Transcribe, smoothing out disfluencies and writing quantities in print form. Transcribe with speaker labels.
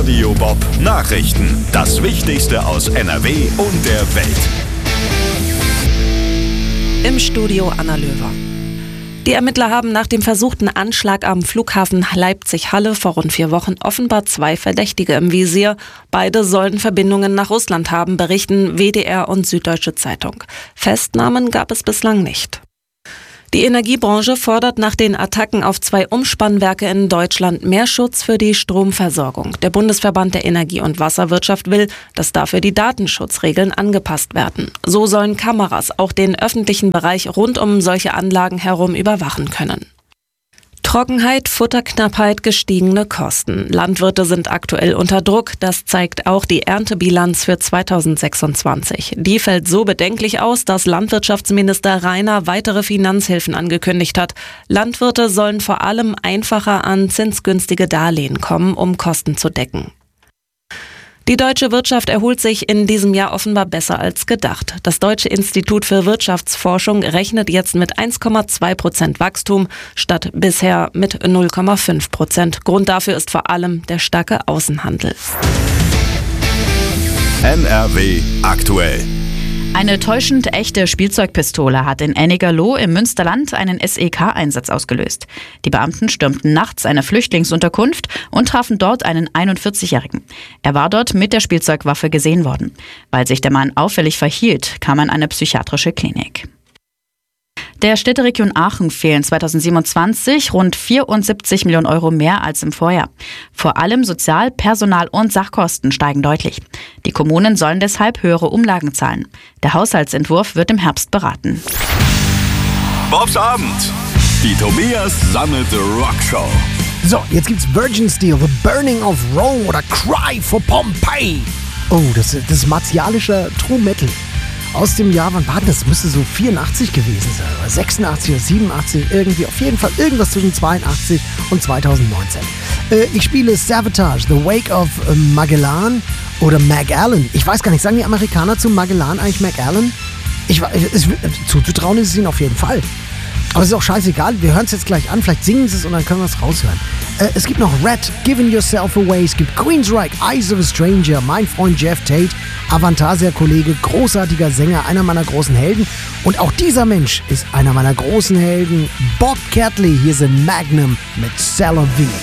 Speaker 1: Radio Bob Nachrichten. Das Wichtigste aus NRW und der Welt.
Speaker 2: Im Studio Anna Löwer. Die Ermittler haben nach dem versuchten Anschlag am Flughafen Leipzig-Halle vor rund 4 Wochen offenbar 2 Verdächtige im Visier. Beide sollen Verbindungen nach Russland haben, berichten WDR und Süddeutsche Zeitung. Festnahmen gab es bislang nicht. Die Energiebranche fordert nach den Attacken auf 2 Umspannwerke in Deutschland mehr Schutz für die Stromversorgung. Der Bundesverband der Energie- und Wasserwirtschaft will, dass dafür die Datenschutzregeln angepasst werden. So sollen Kameras auch den öffentlichen Bereich rund um solche Anlagen herum überwachen können. Trockenheit, Futterknappheit, gestiegene Kosten. Landwirte sind aktuell unter Druck. Das zeigt auch die Erntebilanz für 2026. Die fällt so bedenklich aus, dass Landwirtschaftsminister Rainer weitere Finanzhilfen angekündigt hat. Landwirte sollen vor allem einfacher an zinsgünstige Darlehen kommen, um Kosten zu decken. Die deutsche Wirtschaft erholt sich in diesem Jahr offenbar besser als gedacht. Das Deutsche Institut für Wirtschaftsforschung rechnet jetzt mit 1,2% Wachstum statt bisher mit 0,5%. Grund dafür ist vor allem der starke Außenhandel.
Speaker 1: NRW aktuell.
Speaker 3: Eine täuschend echte Spielzeugpistole hat in Ennigerloh im Münsterland einen SEK-Einsatz ausgelöst. Die Beamten stürmten nachts eine Flüchtlingsunterkunft und trafen dort einen 41-Jährigen. Er war dort mit der Spielzeugwaffe gesehen worden. Weil sich der Mann auffällig verhielt, kam er in eine psychiatrische Klinik. Der Städteregion Aachen fehlen 2027 rund 74 Millionen Euro mehr als im Vorjahr. Vor allem Sozial-, Personal- und Sachkosten steigen deutlich. Die Kommunen sollen deshalb höhere Umlagen zahlen. Der Haushaltsentwurf wird im Herbst beraten.
Speaker 1: Bobs Abend. Die Tobias Sammelte Rockshow.
Speaker 4: So, jetzt gibt's Virgin Steel, The Burning of Rome oder Cry for Pompeii. Oh, das ist martialischer True Metal. Aus dem Jahr, wann war das? Müsste so 84 gewesen sein. Oder 86 oder 87, irgendwie. Auf jeden Fall irgendwas zwischen 82 und 2019. Ich spiele Savatage, The Wake of Magellan oder Magellan. Ich weiß gar nicht, sagen die Amerikaner zu Magellan eigentlich Magellan? Zuzutrauen ist es ihnen auf jeden Fall. Aber es ist auch scheißegal, wir hören es jetzt gleich an, vielleicht singen sie es und dann können wir es raushören. Es gibt noch Red, Giving Yourself Away, es gibt Queensryche, Eyes of a Stranger, mein Freund Jeff Tate, Avantasia-Kollege, großartiger Sänger, einer meiner großen Helden. Und auch dieser Mensch ist einer meiner großen Helden, Bob Catley, hier sind Magnum mit Salary.